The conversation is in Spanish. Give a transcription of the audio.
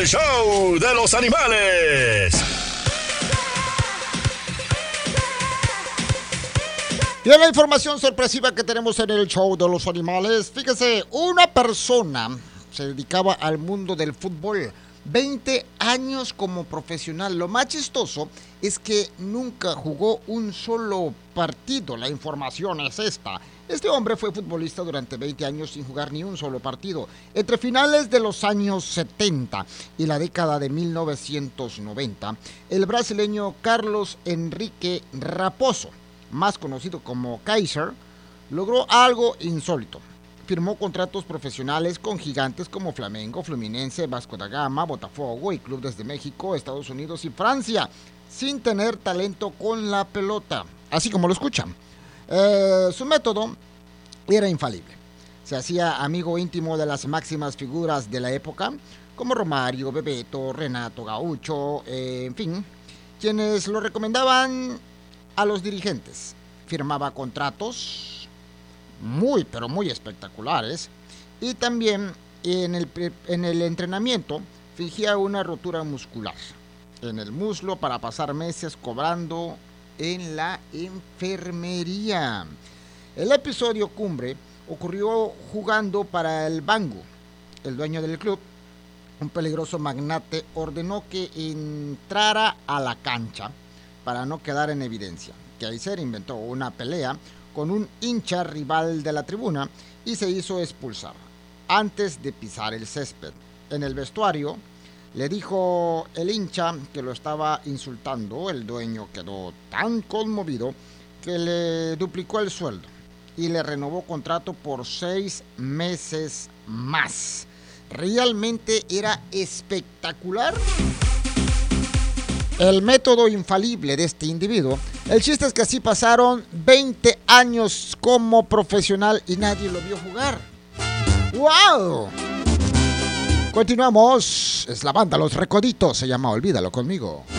el show de los animales. Y en la información sorpresiva que tenemos en el show de los animales, fíjese, una persona se dedicaba al mundo del fútbol, 20 años como profesional. Lo más chistoso es que nunca jugó un solo partido. La información es esta. Este hombre fue futbolista durante 20 años sin jugar ni un solo partido. Entre finales de los años 70 y la década de 1990, el brasileño Carlos Enrique Raposo, más conocido como Kaiser, logró algo insólito. Firmó contratos profesionales con gigantes como Flamengo, Fluminense, Vasco da Gama, Botafogo y clubes de México, Estados Unidos y Francia, sin tener talento con la pelota, así como lo escuchan. Su método era infalible. Se hacía amigo íntimo de las máximas figuras de la época, como Romario, Bebeto, Renato Gaucho, en fin, quienes lo recomendaban a los dirigentes. Firmaba contratos muy, pero muy espectaculares, y también en el entrenamiento fingía una rotura muscular en el muslo para pasar meses cobrando en la enfermería. El episodio cumbre ocurrió jugando para el Bangu. El dueño del club, un peligroso magnate, ordenó que entrara a la cancha para no quedar en evidencia. Kaiser inventó una pelea con un hincha rival de la tribuna y se hizo expulsar antes de pisar el césped. En el vestuario le dijo el hincha que lo estaba insultando. El dueño quedó tan conmovido que le duplicó el sueldo y le renovó contrato por 6 meses más. Realmente era espectacular el método infalible de este individuo. El chiste es que así pasaron 20 años como profesional y nadie lo vio jugar. ¡Wow! Continuamos. Es la banda Los Recoditos. Se llama Olvídalo Conmigo.